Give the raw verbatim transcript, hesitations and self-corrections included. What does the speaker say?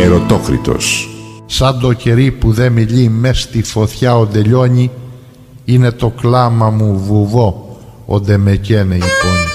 Ερωτόκριτος. Σαν το κερί που δε μιλεί μες στη φωτιά όντε λιώνει, είναι το κλάμα μου βουβό όντε με καίνε η πόνη.